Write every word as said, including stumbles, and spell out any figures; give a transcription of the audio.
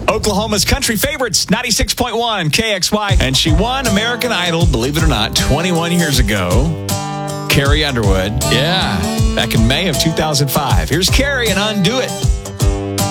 Oklahoma's country favorites, ninety-six point one K X Y. And she won American Idol, believe it or not, twenty-one years ago. Carrie Underwood. Yeah, back in May of two thousand five. Here's Carrie and Undo It.